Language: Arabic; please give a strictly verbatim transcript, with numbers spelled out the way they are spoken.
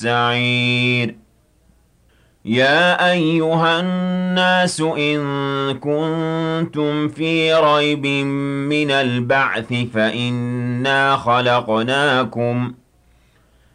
سعير يا أيها الناس إن كنتم في ريب من البعث فإنا خلقناكم